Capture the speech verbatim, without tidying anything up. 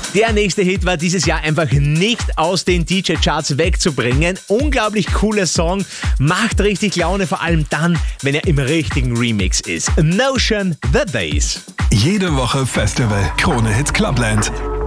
Der nächste Hit war dieses Jahr einfach nicht aus den D J-Charts wegzubringen. Unglaublich cooler Song, macht richtig Laune, vor allem dann, wenn er im richtigen Remix ist. Notion, The Bass. Jede Woche Festival. Krone Hits Clubland.